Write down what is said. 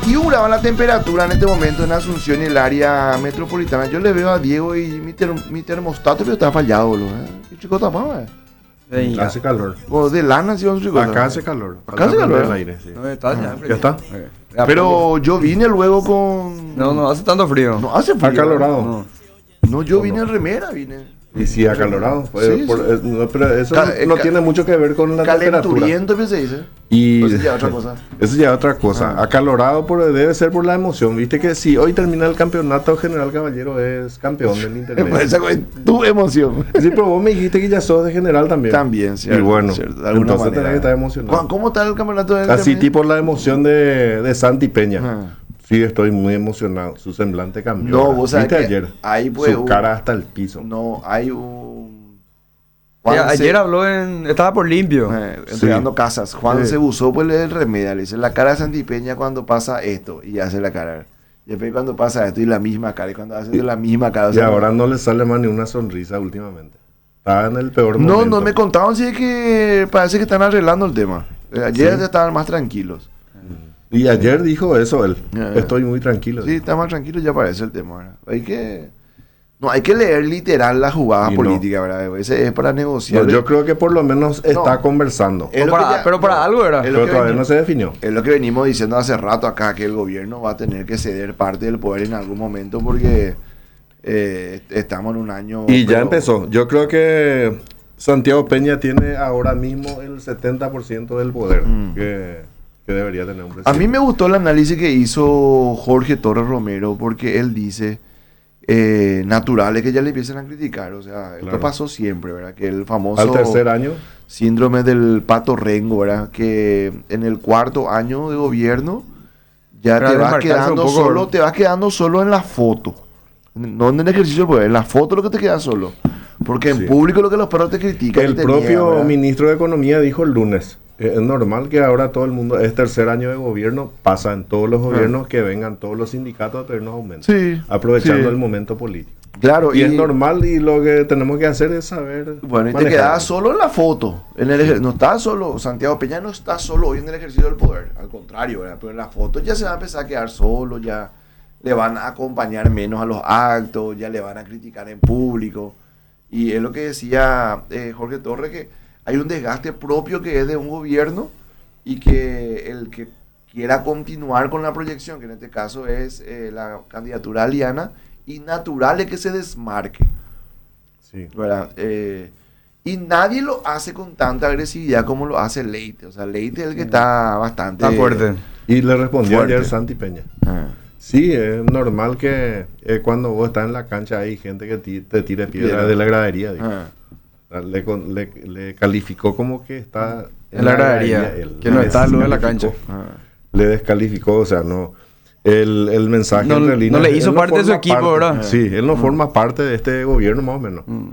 21 va la temperatura en este momento en Asunción y el área metropolitana. Yo le veo a Diego y mi termostato pero está fallado, boludo. ¿Qué chico tapaba? Hace calor. O de lana, si vamos a Acá hace calor. Acá hace calor. El aire, sí. No, está ya. ¿Ya está? Pero yo vine luego con... No hace tanto frío. No hace frío. Acalorado. No, yo vine en remera, vine. Y sí, acalorado. Sí, No, pero eso no tiene mucho que ver con la temperatura. Calenturiento, ¿qué se dice? Y Pues ya otra cosa. eso ya es otra cosa. Ah. Acalorado debe ser por la emoción. Viste que si hoy termina el campeonato, General Caballero es campeón del internet. Esa es tu emoción. Sí, pero vos me dijiste que ya sos de General también. También, cierto. Y bueno, cierto, de alguna entonces tenés manera. que estar emocionado. ¿Cómo está el campeonato del Así internet? tipo la emoción de Santi Peña. Ah. Sí, estoy muy emocionado. Su semblante cambió. No, vos sabés ¿Viste que ayer? ahí fue Su cara hasta el piso. No, hay un... Ayer habló estaba por limpio. entregando casas. Juan Sí. se usó pues el remedio. Le dice la cara de Santi Peña cuando pasa esto. Y hace la cara. Y después cuando pasa esto y la misma cara. Y cuando hace la misma cara. o Y sea, ahora no le sale más ni una sonrisa últimamente. Está en el peor No, momento. no me contaban si es que parece que están arreglando el tema. Ayer Sí. estaban más tranquilos. Y ayer dijo eso él. Ya. Estoy muy tranquilo. Sí, está más tranquilo, ya parece el tema. ¿Verdad? Hay que leer literal la jugada Y política, ¿verdad? Ese es para negociar. No, yo creo que por lo menos está conversando. Es lo que ya- Pero para algo era. es lo Pero que todavía venimos- no se definió. Es lo que venimos diciendo hace rato acá, que el gobierno va a tener que ceder parte del poder en algún momento porque estamos en un año... Y ya pero- empezó. Yo creo que Santiago Peña tiene ahora mismo el 70% del poder que debería tener un presidente. A mí me gustó el análisis que hizo Jorge Torres Romero porque él dice naturales que ya le empiezan a criticar. O sea, esto Claro. pasó siempre, ¿verdad? Que el famoso Al tercer año. síndrome del pato rengo, ¿verdad? Que en el cuarto año de gobierno ya Para te vas desmarcarse quedando un poco, solo, ¿verdad? te vas quedando solo en la foto. No en el ejercicio del poder, en la foto lo que te queda solo. Porque en Sí. público lo que los perros te critican. El y te propio niegan, ¿verdad? ministro de Economía dijo el lunes. Es normal que ahora todo el mundo, es tercer año de gobierno, pasa en todos los gobiernos que vengan todos los sindicatos a pedirnos aumentos. Sí, Aprovechando sí. el momento político. Claro, Y es normal y lo que tenemos que hacer es saber. Bueno, y te manejarlo. quedas solo en la foto. No está solo, Santiago Peña no está solo hoy en el ejercicio del poder. Al contrario, ¿verdad? Pero en la foto ya se va a empezar a quedar solo, ya le van a acompañar menos a los actos, ya le van a criticar en público. Y es lo que decía Jorge Torres, que hay un desgaste propio que es de un gobierno y que el que quiera continuar con la proyección, que en este caso es la candidatura aliana, y natural es que se desmarque. Sí. ¿Verdad? Y nadie lo hace con tanta agresividad como lo hace Leite. O sea, Leite es el que está bastante Está fuerte. Y le respondió Fuerte. ayer Santi Peña. Ah. Sí, es normal que cuando vos estás en la cancha hay gente que te tire piedras Piedra. de la gradería. dijo. Ah. Le calificó como que está En la gradería, él. que no Le está luego en la descalificó. cancha. Ah. Le descalificó, o sea, no. El mensaje No- entre líneas, no le hizo él parte de su forma equipo, parte. ¿verdad? Sí, él no forma parte de este gobierno más o menos.